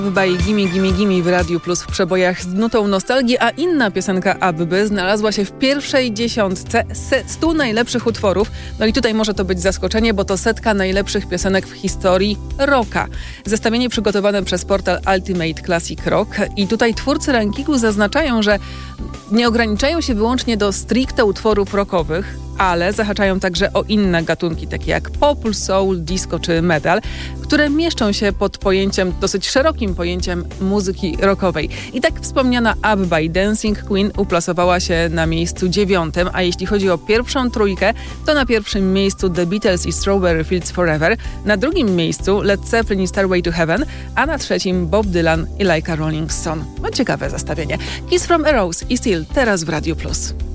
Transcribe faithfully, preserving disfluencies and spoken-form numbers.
By Gimme Gimme Gimme w Radiu Plus w przebojach z nutą nostalgii, a inna piosenka Abby znalazła się w pierwszej dziesiątce stu najlepszych utworów. No i tutaj może to być zaskoczenie, bo to setka najlepszych piosenek w historii rocka. Zestawienie przygotowane przez portal Ultimate Classic Rock i tutaj twórcy rankingu zaznaczają, że nie ograniczają się wyłącznie do stricte utworów rockowych, ale zahaczają także o inne gatunki, takie jak pop, soul, disco czy metal, które mieszczą się pod pojęciem, dosyć szerokim pojęciem muzyki rockowej. I tak wspomniana Abby Dancing Queen uplasowała się na miejscu dziewiątym, a jeśli chodzi o pierwszą trójkę, to na pierwszym miejscu The Beatles i Strawberry Fields Forever, na drugim miejscu Led Zeppelin i Stairway to Heaven, a na trzecim Bob Dylan i Like a Rolling Stone. No ciekawe zestawienie. Kiss from a Rose i Still teraz w Radiu Plus.